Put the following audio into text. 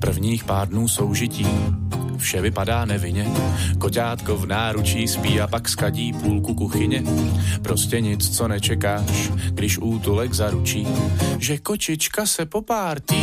Prvních pár dnů soužití vše vypadá nevinně, koťátko v náručí spí a pak skadí půlku kuchyně. Prostě nic, co nečekáš, když útulek zaručí, že kočička se po pár